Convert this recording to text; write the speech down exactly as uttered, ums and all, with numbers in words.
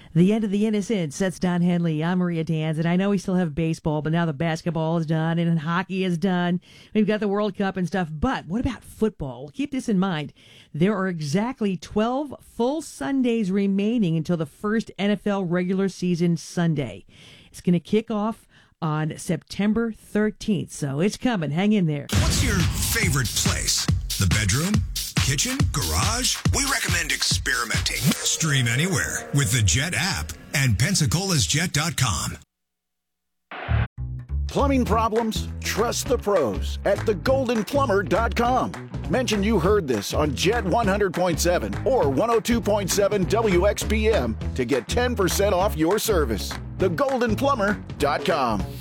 The end of the innocence. That's Don Henley. I'm Maria Dans, and I know we still have baseball, but now the basketball is done and hockey is done. We've got the World Cup and stuff. But what about football? Well, keep this in mind. There are exactly twelve full Sundays remaining until the first N F L regular season Sunday. It's going to kick off on September thirteenth, so it's coming. Hang in there. What's your favorite place? The bedroom? Kitchen? Garage? We recommend experimenting. Stream anywhere with the Jet app and Pensacola's Jet dot com. Plumbing problems? Trust the pros at the golden plumber dot com. Mention you heard this on Jet one hundred point seven or one oh two point seven W X P M to get ten percent off your service. the golden plumber dot com.